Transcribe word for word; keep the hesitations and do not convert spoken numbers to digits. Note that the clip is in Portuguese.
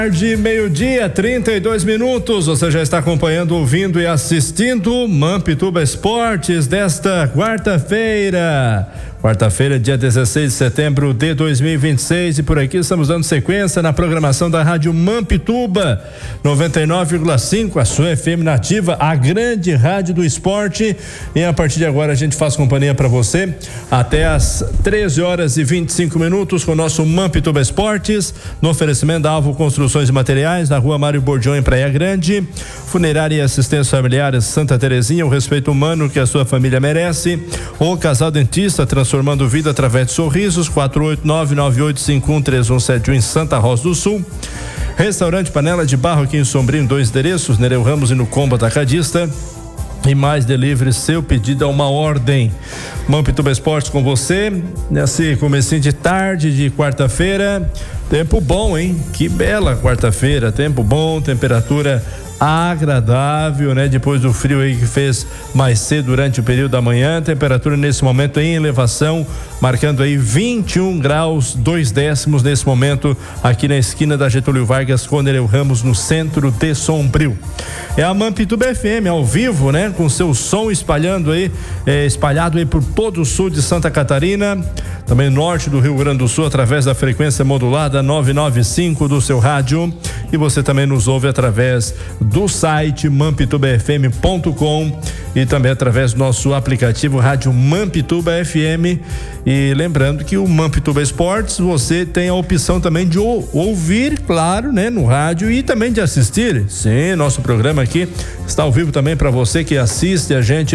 De meio-dia, trinta e dois minutos, você já está acompanhando, ouvindo e assistindo Mampituba Esportes desta quarta-feira. Quarta-feira, dia dezesseis de setembro de dois mil e vinte e seis, e por aqui estamos dando sequência na programação da Rádio Mampituba, noventa e nove vírgula cinco, a sua F M nativa, a grande rádio do esporte. E a partir de agora a gente faz companhia para você até às treze horas e vinte e cinco minutos com o nosso Mampituba Esportes, no oferecimento da Alvo Construções e Materiais, na rua Mário Bordião, em Praia Grande. Funerária e Assistência Familiar Santa Terezinha, o respeito humano que a sua família merece. O Casal Dentista, transformando vida através de sorrisos, quatro oito nove nove oito cinco um três um sete um em Santa Rosa do Sul. Restaurante Panela de Barro aqui em Sombrio, em dois endereços, Nereu Ramos e no Combo Atacadista. E mais delivery, seu pedido é uma ordem. Mampituba Esportes com você, nesse comecinho de tarde de quarta-feira. Tempo bom, hein? Que bela quarta-feira, tempo bom, temperatura agradável, né? Depois do frio aí que fez mais cedo durante o período da manhã, temperatura nesse momento em elevação, marcando aí vinte e um graus, dois décimos nesse momento, aqui na esquina da Getúlio Vargas com Nereu Ramos, no centro de Sombrio. É a Mampituba F M ao vivo, né? Com seu som espalhando aí, é, espalhado aí por todo o sul de Santa Catarina, também norte do Rio Grande do Sul, através da frequência modulada novecentos e noventa e cinco do seu rádio, e você também nos ouve através do site mampituba f m ponto com e também através do nosso aplicativo Rádio Mampituba F M. E lembrando que o Mampituba Esportes, você tem a opção também de ou, ouvir, claro, né, no rádio, e também de assistir. Sim, nosso programa aqui está ao vivo também para você que assiste a gente